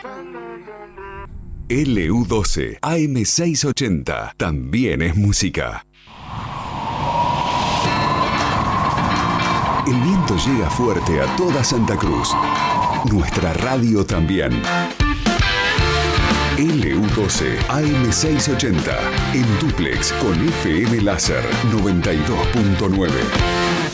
LU12 AM680 también es música. El viento llega fuerte a toda Santa Cruz. Nuestra radio también. LU12 AM680 en dúplex con FM Láser 92.9.